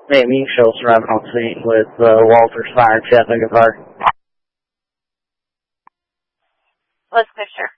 Hey, me and Schultz driving on scene with Walter's Fire in Chattanooga Fire. What's the picture?